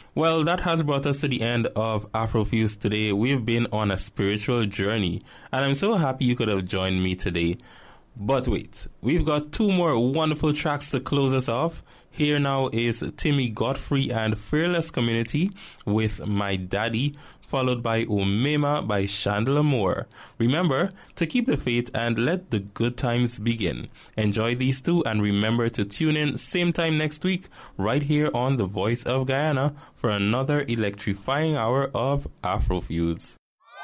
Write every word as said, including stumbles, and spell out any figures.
Well, that has brought us to the end of Afrofuse today. We've been on a spiritual journey, and I'm so happy you could have joined me today. But wait, we've got two more wonderful tracks to close us off. Here now is Timmy Godfrey and Fearless Community with My Daddy, followed by Umema by Chandler Moore. Remember to keep the faith and let the good times begin. Enjoy these two and remember to tune in same time next week right here on The Voice of Guyana for another electrifying hour of Afrofuse.